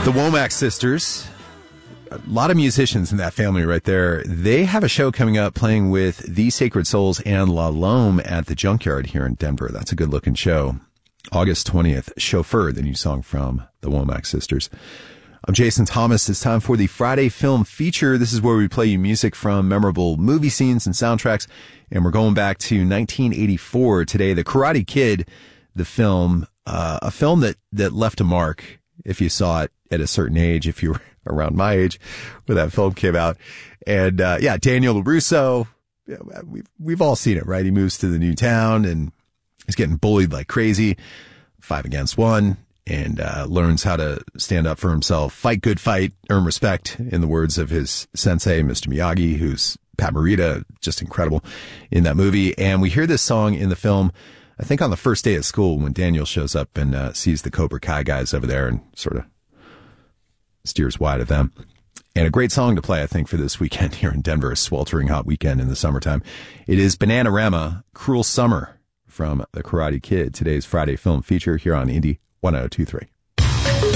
The Womack sisters, a lot of musicians in that family right there. They have a show coming up playing with The Sacred Souls and La Lome at the Junkyard here in Denver. That's a good looking show. August 20th, Chauffeur, the new song from the Womack sisters. I'm Jason Thomas. It's time for the Friday Film Feature. This is where we play you music from memorable movie scenes and soundtracks. And we're going back to 1984 today. The Karate Kid, the film, a film that left a mark if you saw it at a certain age, if you were around my age when that film came out. And, Daniel LaRusso, we've all seen it, right? He moves to the new town and he's getting bullied like crazy, 5 against 1, and learns how to stand up for himself, fight good fight, earn respect, in the words of his sensei, Mr. Miyagi, who's Pat Morita, just incredible in that movie. And we hear this song in the film, I think on the first day of school, when Daniel shows up and sees the Cobra Kai guys over there and sort of steers wide of them. And a great song to play, I think, for this weekend here in Denver, a sweltering hot weekend in the summertime. It is Bananarama, Cruel Summer from The Karate Kid, today's Friday Film Feature here on Indie 1023.